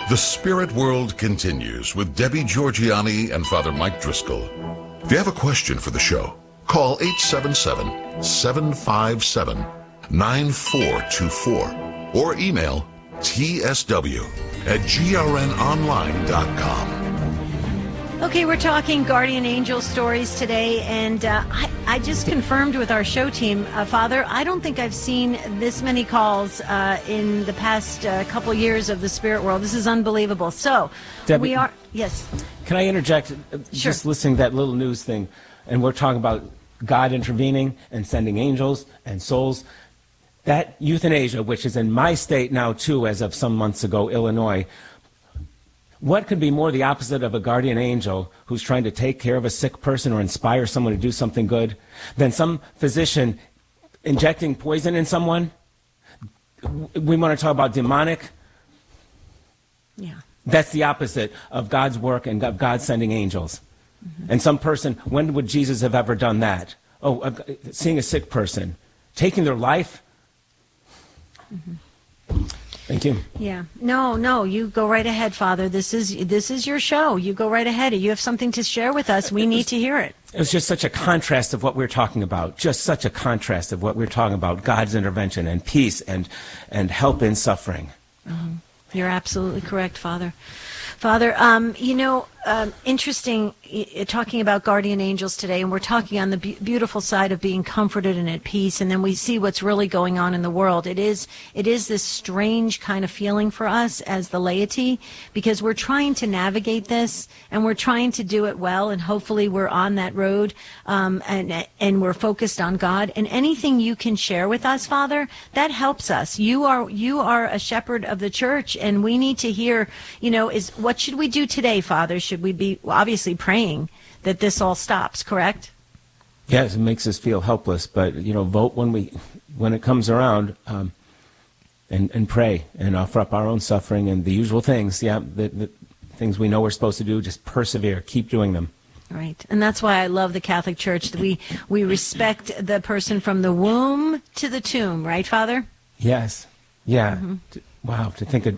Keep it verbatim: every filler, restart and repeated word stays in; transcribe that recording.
The Spirit World continues with Debbie Georgianni and Father Mike Driscoll. If you have a question for the show, call eight seven seven, seven five seven, nine four two four or email t s w at g r n online dot com. Okay, we're talking guardian angel stories today, and uh, I, I just confirmed with our show team, uh, Father, I don't think I've seen this many calls uh, in the past uh, couple years of the spirit world. This is unbelievable. So, Debbie, we are, yes. Can I interject? Sure. Just listening to that little news thing, and we're talking about God intervening and sending angels and souls. That euthanasia, which is in my state now too, as of some months ago, Illinois, what could be more the opposite of a guardian angel who's trying to take care of a sick person or inspire someone to do something good than some physician injecting poison in someone? We want to talk about demonic. Yeah. That's the opposite of God's work and of God sending angels. Mm-hmm. And some person, when would Jesus have ever done that? Oh, uh, seeing a sick person, taking their life? Mm-hmm. Thank you. Yeah. No, no, you go right ahead, Father. This is this is your show. You go right ahead. You have something to share with us. We need to hear it. It was just such a contrast of what we're talking about. Just such a contrast of what we're talking about. God's intervention and peace and, and help in suffering. Mm-hmm. You're absolutely correct, Father. Father, um, you know, um, interesting uh, talking about guardian angels today, and we're talking on the be- beautiful side of being comforted and at peace, and then we see what's really going on in the world. It is it is this strange kind of feeling for us as the laity, because we're trying to navigate this, and we're trying to do it well, and hopefully we're on that road, um, and and we're focused on God. And anything you can share with us, Father, that helps us. You are you are a shepherd of the church, and we need to hear, you know, is what should we do today, Father? Should we be obviously praying that this all stops, correct? Yes, it makes us feel helpless, but, you know, vote when we, when it comes around, um, and, and pray and offer up our own suffering and the usual things, yeah, the, the things we know we're supposed to do, just persevere, keep doing them. Right, and that's why I love the Catholic Church. We, we respect the person from the womb to the tomb, right, Father? Yes, yeah. Mm-hmm. Wow, to think of